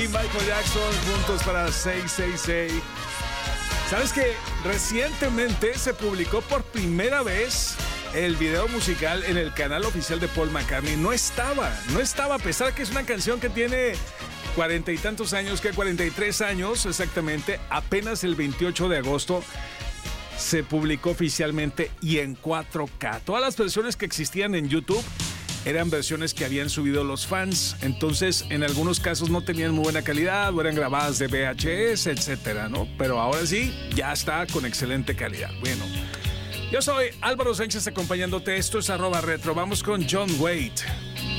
y Michael Jackson juntos para 666. ¿Sabes que recientemente se publicó por primera vez el video musical en el canal oficial de Paul McCartney? No estaba, a pesar de que es una canción que tiene 40 y tantos años, que 43 años exactamente. Apenas el 28 de agosto se publicó oficialmente y en 4K. Todas las versiones que existían en YouTube eran versiones que habían subido los fans, entonces en algunos casos no tenían muy buena calidad o eran grabadas de VHS, etcétera, ¿no? Pero ahora sí, ya está con excelente calidad. Bueno, yo soy Álvaro Sánchez acompañándote, esto es @retro. Vamos con John Waite.